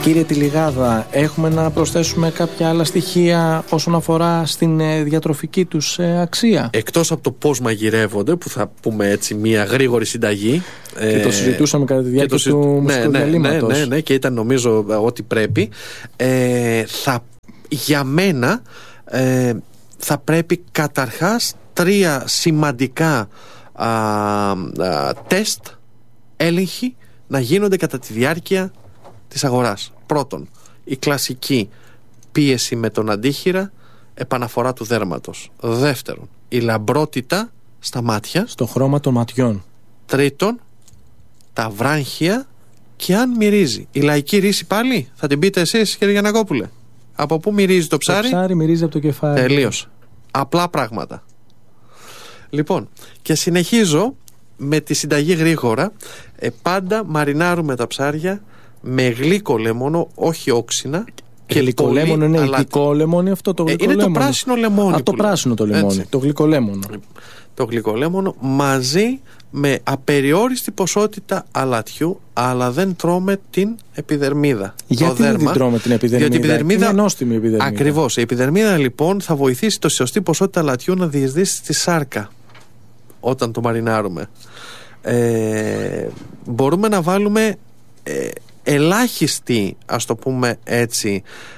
Κύριε Τιλιγάδα, έχουμε να προσθέσουμε κάποια άλλα στοιχεία όσον αφορά στην διατροφική τους αξία? Εκτός από το πώς μαγειρεύονται, που θα πούμε έτσι μια γρήγορη συνταγή. Και το συζητούσαμε κατά τη διάρκεια του μουσικού διαλύματος. Ναι, και ήταν νομίζω ότι πρέπει. Για μένα θα πρέπει καταρχάς 3 σημαντικά τεστ, έλεγχοι να γίνονται κατά τη διάρκεια της αγοράς. Πρώτον, η κλασική πίεση με τον αντίχειρα, επαναφορά του δέρματος. Δεύτερον, η λαμπρότητα στα μάτια, στο χρώμα των ματιών. Τρίτον, τα βράγχια και αν μυρίζει. Η λαϊκή ρίση πάλι, θα την πείτε εσείς, κύριε Γιαννακόπουλε? Από πού μυρίζει το ψάρι? Το ψάρι μυρίζει από το κεφάλι. Τελείως. Απλά πράγματα. Λοιπόν, και συνεχίζω με τη συνταγή γρήγορα. Πάντα μαρινάρουμε τα ψάρια με γλύκο λέμονο, όχι όξινα. Και γλυκό λέμονο είναι ειδικό λεμόνι αυτό? Το γλυκό είναι λέμονο. Το πράσινο λεμόνι. Το πράσινο το λεμόνι. Έτσι. Το γλυκό λέμονο. Το γλυκό λέμονο μαζί με απεριόριστη ποσότητα αλατιού, αλλά δεν τρώμε την επιδερμίδα. Γιατί δεν τρώμε την επιδερμίδα? Διότι η επιδερμίδα, είναι νόστιμη η επιδερμίδα. Ακριβώς. Η επιδερμίδα λοιπόν θα βοηθήσει το σωστή ποσότητα αλατιού να διεισδύσει στη σάρκα όταν το μαρινάρουμε. Μπορούμε να βάλουμε ελάχιστη, ας το πούμε έτσι,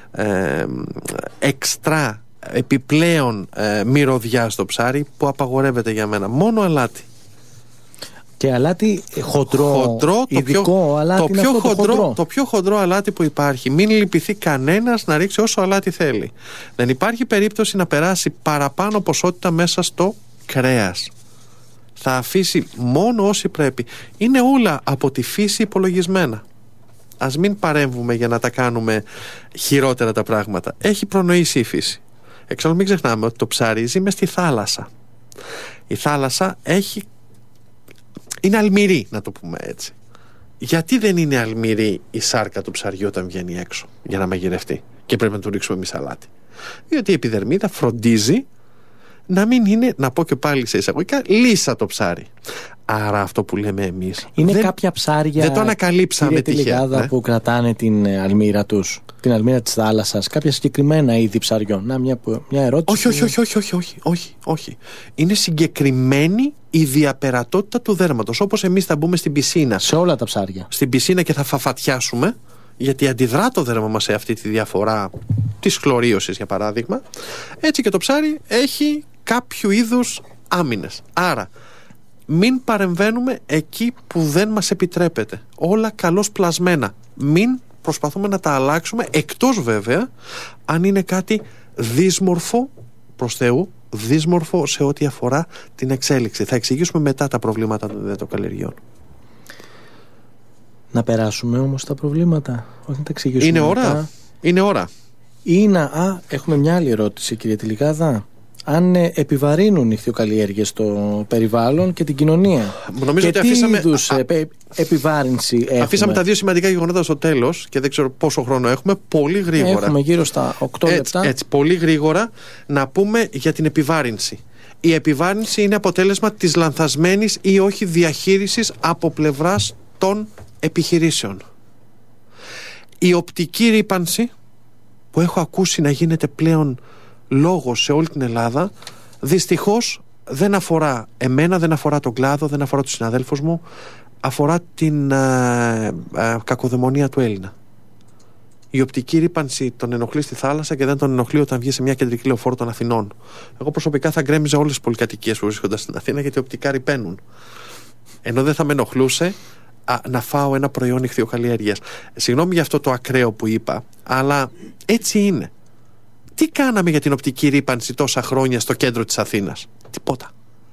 εξτρά, επιπλέον μυρωδιά στο ψάρι, που απαγορεύεται για μένα. Μόνο αλάτι. Και αλάτι χοντρό, ειδικό αλάτι, το πιο χοντρό αλάτι που υπάρχει. Μην λυπηθεί κανένας να ρίξει όσο αλάτι θέλει. Δεν υπάρχει περίπτωση να περάσει παραπάνω ποσότητα μέσα στο κρέας. Θα αφήσει μόνο όσοι πρέπει. Είναι όλα από τη φύση υπολογισμένα. Ας μην παρέμβουμε για να τα κάνουμε χειρότερα τα πράγματα. Έχει προνοήσει η φύση. Εξάλλου μην ξεχνάμε ότι το ψάρι ζει μες στη θάλασσα. Η θάλασσα είναι αλμυρή, να το πούμε έτσι. Γιατί δεν είναι αλμυρή η σάρκα του ψαριού όταν βγαίνει έξω για να μαγειρευτεί και πρέπει να του ρίξουμε εμείς αλάτι? Διότι η επιδερμίδα φροντίζει να μην είναι, να πω και πάλι σε εισαγωγικά, λύσα το ψάρι. Άρα αυτό που λέμε εμείς είναι κάποια ψάρια, δεν το ανακαλύψαμε τυχαία, που κρατάνε την αλμύρα τους, την αλμύρα της θάλασσας, κάποια συγκεκριμένα είδη ψαριών? Να, μια ερώτηση. Όχι. Είναι συγκεκριμένη η διαπερατότητα του δέρματος. Όπως εμείς θα μπούμε στην πισίνα, σε όλα τα ψάρια, στην πισίνα, και θα φαφατιάσουμε, γιατί αντιδρά το δέρμα μας σε αυτή τη διαφορά της χλωρίωσης, για παράδειγμα, έτσι και το ψάρι έχει κάποιο είδους άμυνες. Άρα μην παρεμβαίνουμε εκεί που δεν μας επιτρέπεται. Όλα καλώς πλασμένα. Μην προσπαθούμε να τα αλλάξουμε, εκτός βέβαια αν είναι κάτι δύσμορφο, προς Θεού, δύσμορφο σε ό,τι αφορά την εξέλιξη. Θα εξηγήσουμε μετά τα προβλήματα των υδατοκαλλιεργειών. Να περάσουμε όμως τα προβλήματα, όχι να τα εξηγήσουμε. Είναι ώρα. Έχουμε μια άλλη ερώτηση, κύριε Τιλιγάδα. Αν επιβαρύνουν οι ιχθυοκαλλιέργειες το περιβάλλον και την κοινωνία. Νομίζω και ότι τι είδους επιβάρυνση έχουμε? Αφήσαμε τα δύο σημαντικά γεγονότα στο τέλος και δεν ξέρω πόσο χρόνο έχουμε. Πολύ γρήγορα. Έχουμε γύρω στα 8 λεπτά. Έτσι, πολύ γρήγορα να πούμε για την επιβάρυνση. Η επιβάρυνση είναι αποτέλεσμα της λανθασμένης ή όχι διαχείρισης από πλευράς των επιχειρήσεων. Η οπτική ρύπανση, που έχω ακούσει να γίνεται πλέον λόγος σε όλη την Ελλάδα, δυστυχώς δεν αφορά εμένα, δεν αφορά τον κλάδο, δεν αφορά τους συναδέλφους μου, αφορά την κακοδαιμονία του Έλληνα. Η οπτική ρύπανση τον ενοχλεί στη θάλασσα και δεν τον ενοχλεί όταν βγει σε μια κεντρική λεωφόρο των Αθηνών. Εγώ προσωπικά θα γκρέμιζα όλες τις πολυκατοικίες που βρίσκονται στην Αθήνα, γιατί οπτικά ρυπαίνουν. Ενώ δεν θα με ενοχλούσε να φάω ένα προϊόν ιχθυοκαλλιέργειας. Συγγνώμη για αυτό το ακραίο που είπα, αλλά έτσι είναι. Τι κάναμε για την οπτική ρύπανση τόσα χρόνια στο κέντρο της Αθήνας? Τίποτα.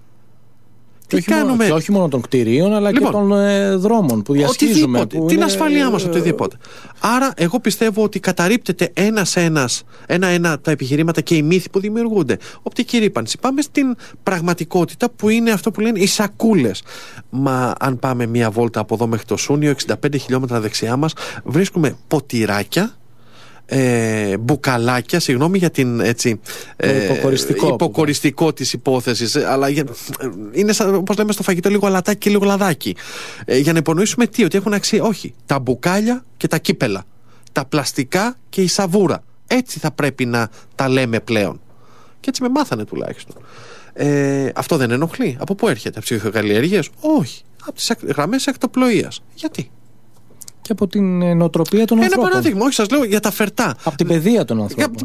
Και όχι μόνο των κτηρίων, αλλά και των δρόμων που διασχίζουμε. Την ασφαλεία μας, οτιδήποτε. Άρα εγώ πιστεύω ότι καταρρίπτεται ένα-ένα τα επιχειρήματα και οι μύθοι που δημιουργούνται. Οπτική ρύπανση. Πάμε στην πραγματικότητα που είναι αυτό που λένε οι σακούλες. Μα αν πάμε μία βόλτα από εδώ μέχρι το Σούνιο, 65 χιλιόμετρα δεξιά μας, βρίσκουμε ποτηράκια, μπουκαλάκια, συγγνώμη για την υποκοριστικό της υπόθεσης, αλλά είναι όπως λέμε στο φαγητό, λίγο αλατάκι και λίγο λαδάκι, για να υπονοήσουμε ότι έχουν αξία. Όχι, τα μπουκάλια και τα κύπελα τα πλαστικά και η σαβούρα. Έτσι θα πρέπει να τα λέμε πλέον. Και έτσι με μάθανε τουλάχιστον. Αυτό δεν ενοχλεί? Από πού έρχεται? Από τις ηχθειοκαλλιέργειες? Όχι. Από τις γραμμές ακτοπλοείας. Γιατί? Και από την νοοτροπία των ανθρώπων. Ένα παράδειγμα, όχι, σας λέω για τα φερτά. Από την παιδεία των ανθρώπων.